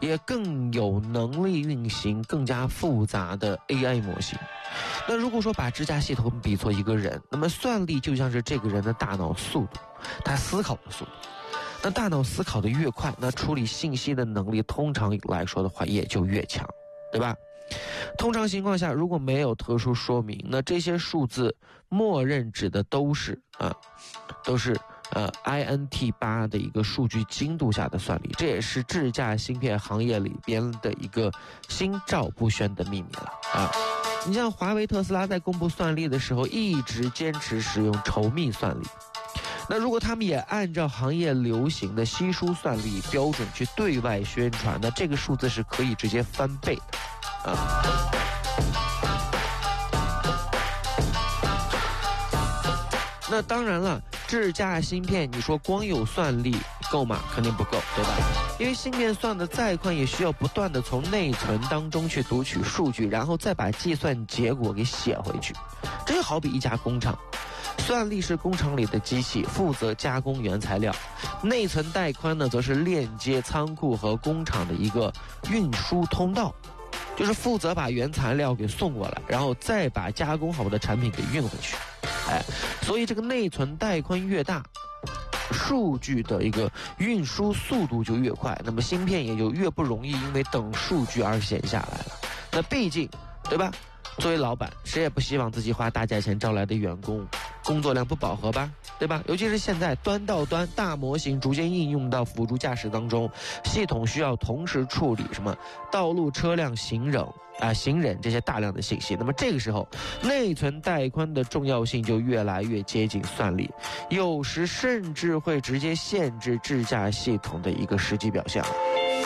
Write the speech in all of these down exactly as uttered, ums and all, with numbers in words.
也更有能力运行更加复杂的 A I 模型。那如果说把支架系统比作一个人，那么算力就像是这个人的大脑速度，他思考的速度。那大脑思考的越快，那处理信息的能力通常来说的话也就越强，对吧？通常情况下，如果没有特殊说明，那这些数字默认指的都是啊，都是呃 I N T 八 的一个数据精度下的算力，这也是智驾芯片行业里边的一个心照不宣的秘密了啊。你像华为、特斯拉在公布算力的时候，一直坚持使用稠密算力。那如果他们也按照行业流行的稀疏算力标准去对外宣传，那这个数字是可以直接翻倍的啊。那当然了，智驾芯片你说光有算力够吗？肯定不够，对吧？因为芯片算的再快，也需要不断的从内存当中去读取数据，然后再把计算结果给写回去。这就好比一家工厂，算力是工厂里的机器，负责加工原材料，内存带宽呢，则是链接仓库和工厂的一个运输通道，就是负责把原材料给送过来，然后再把加工好的产品给运回去。哎，所以这个内存带宽越大，数据的一个运输速度就越快，那么芯片也就越不容易因为等数据而闲下来了。那毕竟，对吧？作为老板，谁也不希望自己花大价钱招来的员工工作量不饱和吧，对吧？尤其是现在端到端大模型逐渐应用到辅助驾驶当中，系统需要同时处理什么道路、车辆、行人啊、行人这些大量的信息。那么这个时候，内存带宽的重要性就越来越接近算力，有时甚至会直接限制智驾系统的一个实际表现。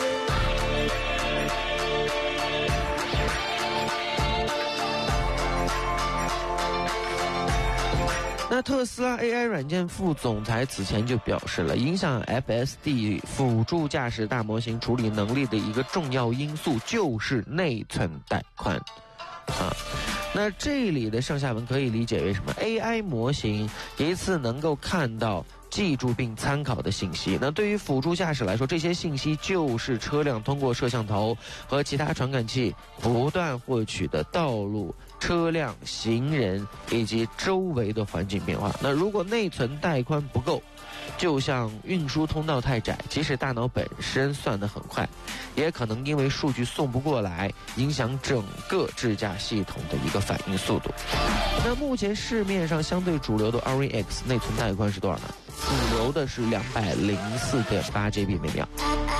那特斯拉 A I 软件副总裁此前就表示了，影响 F S D 辅助驾驶大模型处理能力的一个重要因素就是内存带宽啊。那这里的上下文可以理解为什么 A I 模型一次能够看到、记住并参考的信息。那对于辅助驾驶来说，这些信息就是车辆通过摄像头和其他传感器不断获取的道路、车辆、行人以及周围的环境变化。那如果内存带宽不够，就像运输通道太窄，即使大脑本身算得很快，也可能因为数据送不过来，影响整个智驾系统的一个反应速度。那目前市面上相对主流的 Orin X 内存带宽是多少呢？主流的是 两百零四点八 G B 每秒。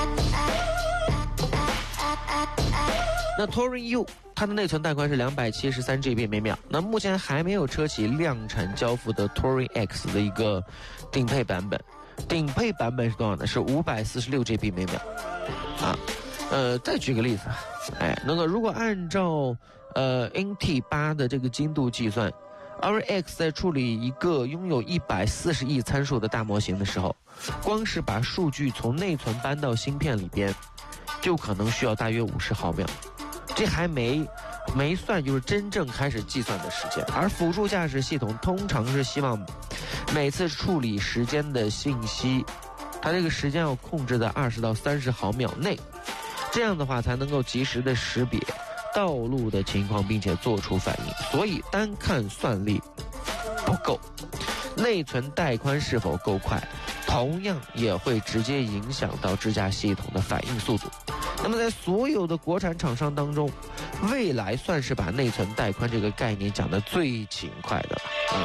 那 Touring U 它的内存带宽是 两百七十三 G B 每秒。那目前还没有车企量产交付的 Touring X 的一个顶配版本，顶配版本是多少呢？是 五百四十六 G B 每秒啊。呃，再举个例子，哎，那个如果按照呃 N T 八 的这个精度计算，Orin X 在处理一个拥有一百四十亿参数的大模型的时候，光是把数据从内存搬到芯片里边，就可能需要大约五十毫秒。这还没没算就是真正开始计算的时间。而辅助驾驶系统通常是希望每次处理时间的信息，它这个时间要控制在二十到三十毫秒内，这样的话才能够及时的识别道路的情况，并且做出反应。所以单看算力不够，内存带宽是否够快，同样也会直接影响到智驾系统的反应速度。那么在所有的国产厂商当中，蔚来算是把内存带宽这个概念讲得最勤快的了。嗯。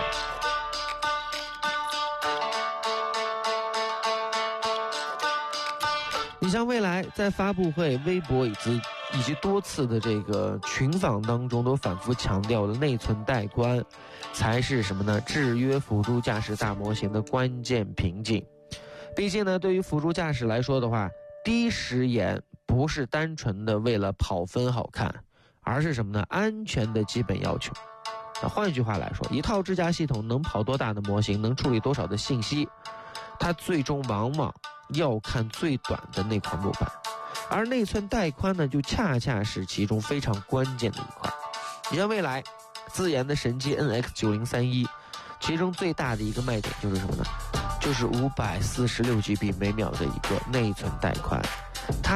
你像蔚来在发布会、微博以及以及多次的这个群访当中都反复强调的内存带宽才是什么呢？制约辅助驾驶大模型的关键瓶颈。毕竟呢，对于辅助驾驶来说的话，低时延不是单纯的为了跑分好看，而是什么呢？安全的基本要求。那换句话来说，一套智驾系统能跑多大的模型，能处理多少的信息，它最终往往要看最短的那块木板，而内存带宽呢，就恰恰是其中非常关键的一块。你像蔚来自研的神机 N X 九零三一，其中最大的一个卖点就是什么呢？就是五百四十六 G B 每秒的一个内存带宽。它